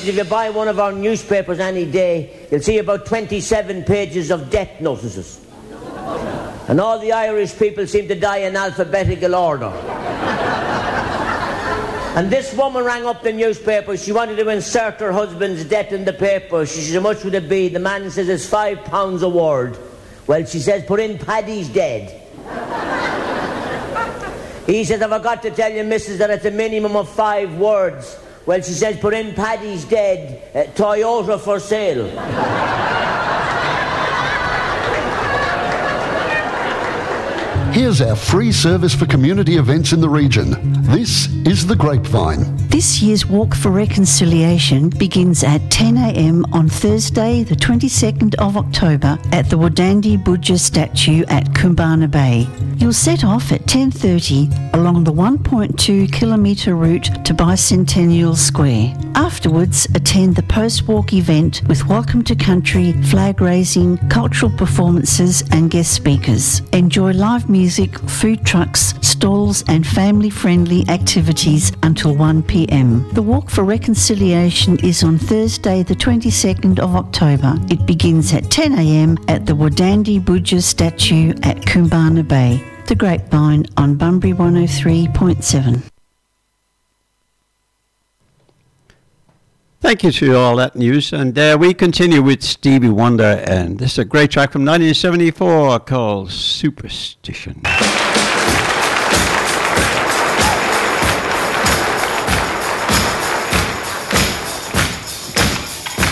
if you buy one of our newspapers any day, you'll see about 27 pages of death notices. And all the Irish people seem to die in alphabetical order. And this woman rang up the newspaper. She wanted to insert her husband's death in the paper. She says, how much would it be? The man says, it's £5 a word. Well, she says, put in Paddy's dead. He says, have I got to tell you, missus, that it's a minimum of 5 words? Well, she says, put in Paddy's dead, Toyota for sale. Here's our free service for community events in the region. This is The Grapevine. This year's Walk for Reconciliation begins at 10 a.m. on Thursday, the 22nd of October at the Wadandi Budja statue at Kumbana Bay. You'll set off at 10:30 along the 1.2 kilometre route to Bicentennial Square. Afterwards, attend the post-walk event with Welcome to Country, flag raising, cultural performances and guest speakers. Enjoy live music, food trucks, stalls and family-friendly activities until 1 p.m. The Walk for Reconciliation is on Thursday the 22nd of October. It begins at 10 a.m. at the Wadandi Budja statue at Kumbana Bay. The Grapevine on Bunbury 103.7. Thank you to all that news. And we continue with Stevie Wonder. And this is a great track from 1974 called Superstition.